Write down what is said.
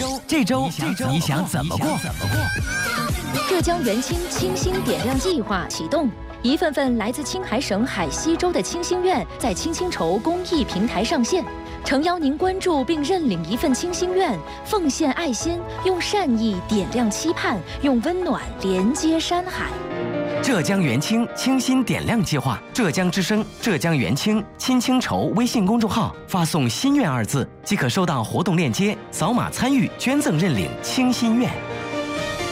这周你想怎么过？ 浙江元清清新点亮计划启动，一份份来自青海省海西州的清心愿在青青筹公益平台上线，诚邀您关注并认领一份清心愿，奉献爱心，用善意点亮期盼，用温暖连接山海。 浙江元清清新点亮计划，浙江之声、浙江元清青青筹微信公众号发送“心愿”2字，即可收到活动链接，扫码参与捐赠认领清心愿。